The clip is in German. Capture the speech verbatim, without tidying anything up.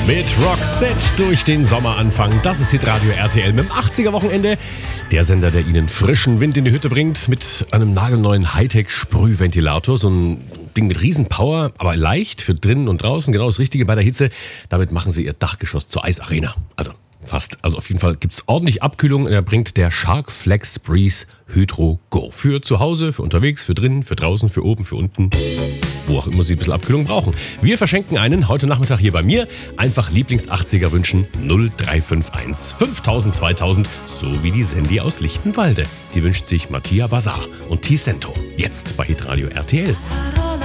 Mit Roxette durch den Sommeranfang. Das ist Hitradio R T L mit dem achtziger-Wochenende. Der Sender, der Ihnen frischen Wind in die Hütte bringt mit einem nagelneuen Hightech-Sprühventilator. So ein Ding mit Riesenpower, aber leicht für drinnen und draußen. Genau das Richtige bei der Hitze. Damit machen Sie Ihr Dachgeschoss zur Eisarena. Also fast. Also auf jeden Fall gibt es ordentlich Abkühlung. Er bringt der Shark Flex Breeze Hydro Go. Für zu Hause, für unterwegs, für drinnen, für draußen, für oben, für unten. Wo auch immer Sie ein bisschen Abkühlung brauchen. Wir verschenken einen heute Nachmittag hier bei mir. Einfach Lieblings-achtziger wünschen null drei fünf eins fünftausend zweitausend, so wie die Sandy aus Lichtenwalde. Die wünscht sich Mattia Bazar und T-Cento. Jetzt bei Hitradio R T L.